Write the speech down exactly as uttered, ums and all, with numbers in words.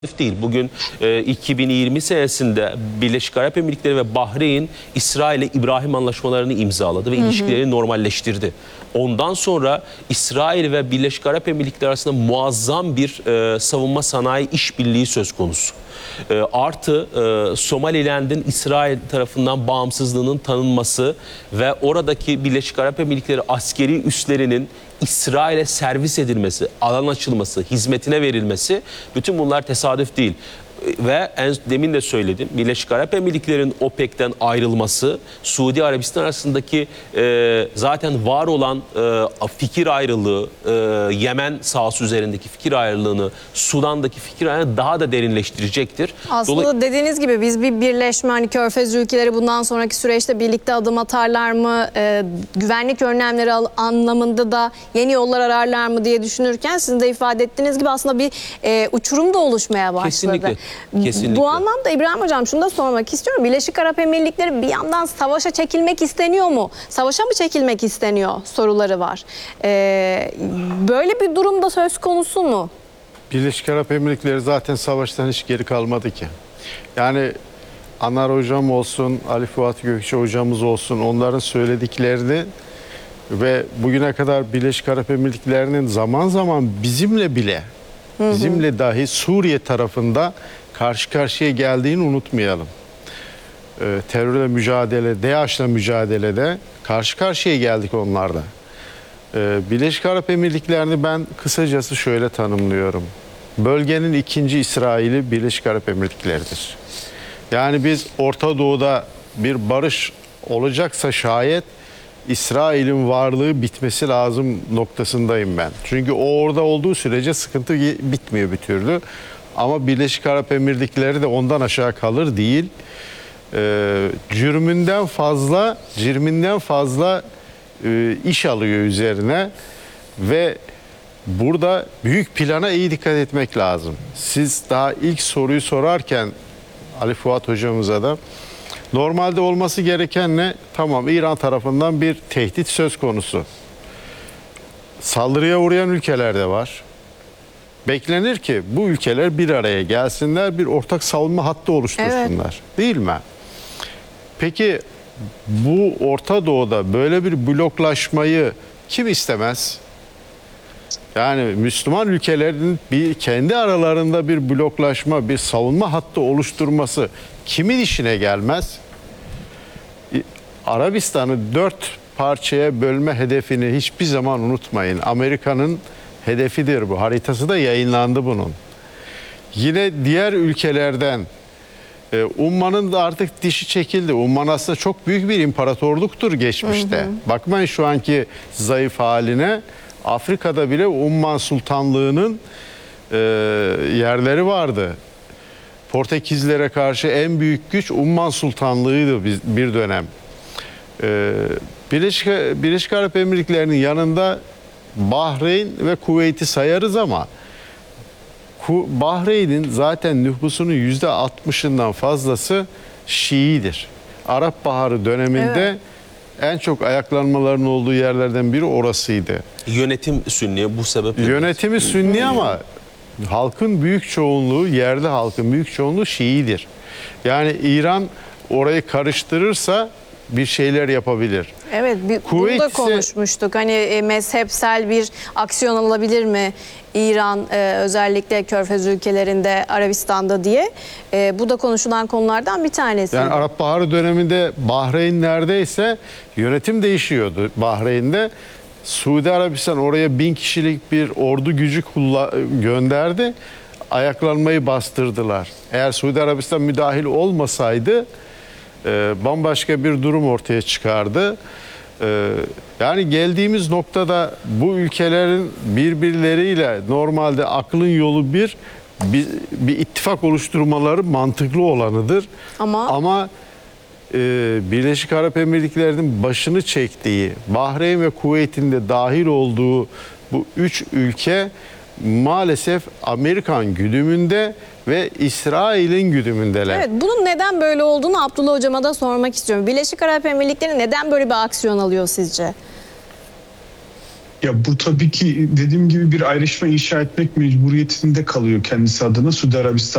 değil. Bugün e, iki bin yirmi senesinde Birleşik Arap Emirlikleri ve Bahreyn İsrail'e İbrahim anlaşmalarını imzaladı ve hı hı. ilişkilerini normalleştirdi. Ondan sonra İsrail ve Birleşik Arap Emirlikleri arasında muazzam bir e, savunma sanayi işbirliği söz konusu. E, artı e, Somaliland'in İsrail tarafından bağımsızlığının tanınması ve oradaki Birleşik Arap Emirlikleri askeri üslerinin İsrail'e servis edilmesi, alan açılması, hizmetine verilmesi, bütün bunlar tesadüf değil. Ve en, demin de söyledim, Birleşik Arap Emirlikleri'nin OPEC'ten ayrılması, Suudi Arabistan arasındaki e, zaten var olan e, fikir ayrılığı, e, Yemen sahası üzerindeki fikir ayrılığını, Sudan'daki fikir ayrılığını daha da derinleştirecektir. Aslında Dolay dediğiniz gibi biz bir birleşme, hani Körfez ülkeleri bundan sonraki süreçte birlikte adım atarlar mı, e, güvenlik önlemleri anlamında da yeni yollar ararlar mı diye düşünürken sizin de ifade ettiğiniz gibi aslında bir e, uçurum da oluşmaya başladı. Kesinlikle. Kesinlikle. Bu anlamda İbrahim Hocam şunu da sormak istiyorum. Birleşik Arap Emirlikleri bir yandan savaşa çekilmek isteniyor mu? Savaşa mı çekilmek isteniyor soruları var. Ee, böyle bir durumda söz konusu mu? Birleşik Arap Emirlikleri zaten savaştan hiç geri kalmadı ki. Yani Anar Hocam olsun, Ali Fuat Gökçe Hocamız olsun, onların söylediklerini ve bugüne kadar Birleşik Arap Emirlikleri'nin zaman zaman bizimle bile, bizimle hı hı. dahi Suriye tarafında karşı karşıya geldiğini unutmayalım. Ee, terörle mücadele, DAEŞ'le mücadelede karşı karşıya geldik onlarda. Ee, Birleşik Arap Emirlikleri'ni ben kısacası şöyle tanımlıyorum. Bölgenin ikinci İsrail'i Birleşik Arap Emirlikleri'dir. Yani biz Orta Doğu'da bir barış olacaksa şayet İsrail'in varlığı bitmesi lazım noktasındayım ben. Çünkü o orada olduğu sürece sıkıntı bitmiyor bir türlü. Ama Birleşik Arap Emirlikleri de ondan aşağı kalır değil. Ee, cürmünden fazla, cirminden fazla e, iş alıyor üzerine ve burada büyük plana iyi dikkat etmek lazım. Siz daha ilk soruyu sorarken Ali Fuat hocamıza da normalde olması gereken ne? Tamam, İran tarafından bir tehdit söz konusu. Saldırıya uğrayan ülkeler de var. Beklenir ki bu ülkeler bir araya gelsinler, bir ortak savunma hattı oluştursunlar. Evet. Değil mi? Peki bu Orta Doğu'da böyle bir bloklaşmayı kim istemez? Yani Müslüman ülkelerin bir kendi aralarında bir bloklaşma, bir savunma hattı oluşturması kimin işine gelmez? Arabistan'ı dört parçaya bölme hedefini hiçbir zaman unutmayın. Amerika'nın hedefidir bu. Haritası da yayınlandı bunun. Yine diğer ülkelerden e, Umman'ın da artık dişi çekildi. Umman aslında çok büyük bir imparatorluktur geçmişte. Hı hı. Bakmayın şu anki zayıf haline. Afrika'da bile Umman Sultanlığı'nın e, yerleri vardı. Portekizlere karşı en büyük güç Umman Sultanlığı'ydı bir dönem. E, Birleşik, Birleşik Arap Emirlikleri'nin yanında Bahreyn ve Kuveyt'i sayarız ama Bahreyn'in zaten nüfusunun yüzde altmışından fazlası Şii'dir. Arap Baharı döneminde evet. en çok ayaklanmaların olduğu yerlerden biri orasıydı. Yönetim Sünni bu sebeple. Yönetimi Sünni ama halkın büyük çoğunluğu, yerli halkın büyük çoğunluğu Şii'dir. Yani İran orayı karıştırırsa bir şeyler yapabilir. Evet, bir, bunu da konuşmuştuk. Hani e, mezhepsel bir aksiyon alabilir mi İran, e, özellikle Körfez ülkelerinde, Arabistan'da diye. E, bu da konuşulan konulardan bir tanesi. Yani Arap Baharı döneminde Bahreyn neredeyse yönetim değişiyordu Bahreyn'de. Suudi Arabistan oraya bin kişilik bir ordu gücü gönderdi. Ayaklanmayı bastırdılar. Eğer Suudi Arabistan müdahil olmasaydı Ee, bambaşka bir durum ortaya çıkardı. Ee, yani geldiğimiz noktada bu ülkelerin birbirleriyle normalde aklın yolu bir, bir, bir ittifak oluşturmaları mantıklı olanıdır. Ama, Ama e, Birleşik Arap Emirlikleri'nin başını çektiği, Bahreyn ve Kuveyt'in de dahil olduğu bu üç ülke maalesef Amerikan güdümünde ve İsrail'in güdümündeler. Evet, bunun neden böyle olduğunu Abdullah Hocam'a da sormak istiyorum. Birleşik Arap Emirlikleri neden böyle bir aksiyon alıyor sizce? Ya bu tabii ki dediğim gibi bir ayrışma inşa etmek mecburiyetinde kalıyor kendisi adına. Suudi Arabistan